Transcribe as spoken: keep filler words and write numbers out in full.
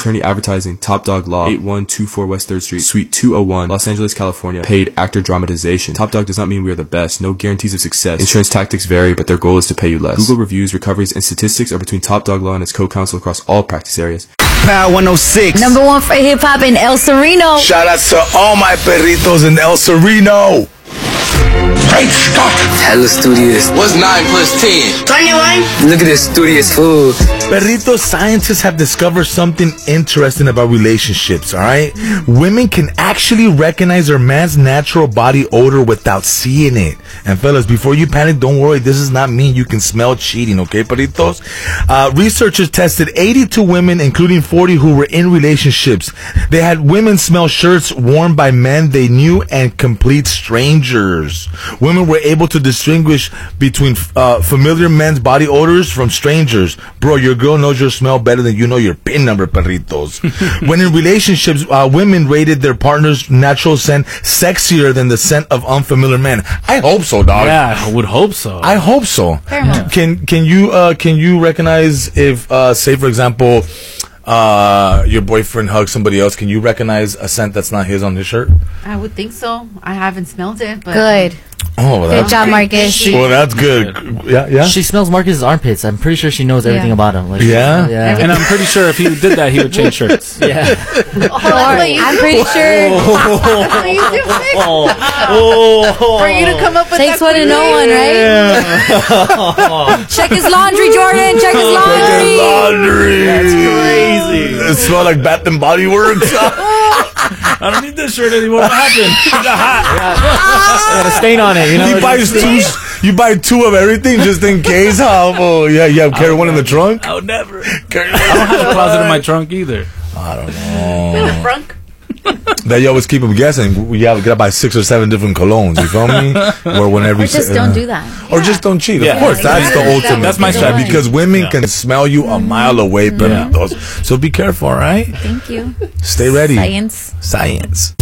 Attorney Advertising, Top Dog Law, eight one two four West third Street, Suite two oh one, Los Angeles, California. Paid actor dramatization. Top Dog does not mean we are the best. No guarantees of success. Insurance tactics vary, but their goal is to pay you less. Google reviews, recoveries, and statistics are between Top Dog Law and its co-counsel across all practice areas. Power one oh six. Number one for hip hop in El Sereno. Shout out to all my perritos in El Sereno. Great Scott! Hella studious. What's nine plus ten? twenty-one. Look at this studious food. Perritos, scientists have discovered something interesting about relationships, alright? Women can actually recognize their man's natural body odor without seeing it. And fellas, before you panic, don't worry, this does not mean you can smell cheating, okay, perritos? Uh, researchers tested eighty-two women, including forty who were in relationships. They had women smell shirts worn by men they knew and complete strangers. Women were able to distinguish between uh, familiar men's body odors from strangers. Bro, your girl knows your smell better than you know your PIN number, perritos. When in relationships, uh, women rated their partner's natural scent sexier than the scent of unfamiliar men. I hope so, dog. Yeah, I would hope so. I hope so. Yeah. Can can you uh, can you recognize if, uh, say, for example, uh, your boyfriend hugs somebody else? Can you recognize a scent that's not his on his shirt? I would think so. I haven't smelled it, but Good. Oh, well, Good that's job, Marcus. well, that's good. Yeah, yeah. She smells Marcus's armpits. I'm pretty sure she knows everything Yeah. about him. Like, Yeah? yeah. And I'm pretty sure if he did that, he would change shirts. Yeah. oh, that's what you I'm do. pretty sure. That's what you do. Oh. For you to come up with Takes that one to know one, right? Check his laundry, Jordan. Check his laundry. Laundry. That's crazy. It smells like Bath and Body Works. I don't need this shirt anymore. What happened? It got hot. Got a stain on it, you know? He buys two. You buy two of everything just in case. How? Oh, yeah, yeah. Carry one in the trunk. I would never. Carry I don't have a closet in my trunk either. I don't know. In the front. That you always keep them guessing. We have, gotta buy six or seven different colognes. You feel me? Or whenever Or you just say- don't uh, do that. Or just don't cheat. Yeah. Of course, that's the Yeah. ultimate. That's my thing, strategy. Because women Yeah. can smell you a mile away, perritos. So be careful, all right? Thank you. Stay ready. Science. Science.